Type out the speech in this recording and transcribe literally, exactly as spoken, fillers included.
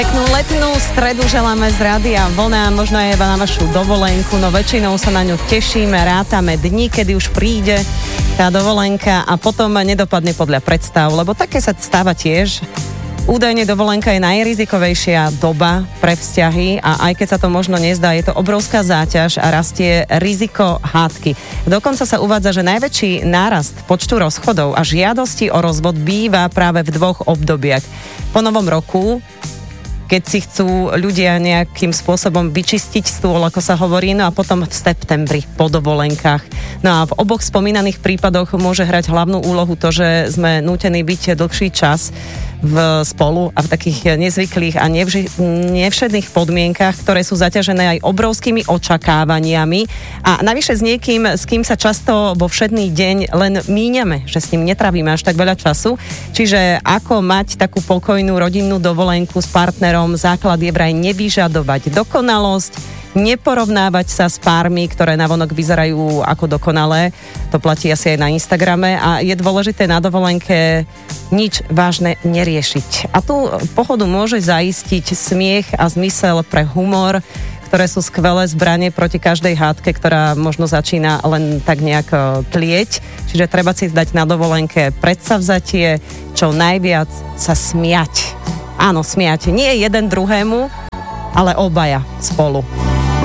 Peknú letnú stredu želáme z Rádia Vlna, možno aj na vašu dovolenku, no väčšinou sa na ňu tešíme, rátame dni, kedy už príde tá dovolenka a potom nedopadne podľa predstav, lebo také sa stáva tiež. Údajne dovolenka je najrizikovejšia doba pre vzťahy a aj keď sa to možno nezdá, je to obrovská záťaž a rastie riziko hádky. Dokonca sa uvádza, že najväčší nárast počtu rozchodov a žiadosti o rozvod býva práve v dvoch obdobiach. Po novom roku, keď si chcú ľudia nejakým spôsobom vyčistiť stôl, ako sa hovorí, no a potom v septembri po dovolenkách. No a v oboch spomínaných prípadoch môže hrať hlavnú úlohu to, že sme nútení byť dlhší čas v spolu a v takých nezvyklých a nevži- nevšedných podmienkach, ktoré sú zaťažené aj obrovskými očakávaniami a navyše s niekým, s kým sa často vo všedný deň len míňame, že s ním netravíme až tak veľa času. Čiže ako mať takú pokojnú rodinnú dovolenku s partnerom, základ je vraj nevyžadovať dokonalosť, neporovnávať sa s pármi, ktoré navonok vyzerajú ako dokonalé. To platí asi aj na Instagrame a je dôležité na dovolenke nič vážne neriešiť. A tú pohodu môže zaistiť smiech a zmysel pre humor, ktoré sú skvelé zbranie proti každej hádke, ktorá možno začína len tak nejak tlieť. Čiže treba si dať na dovolenke predsavzatie, čo najviac sa smiať. Áno, smiať. Nie jeden druhému, ale obaja spolu.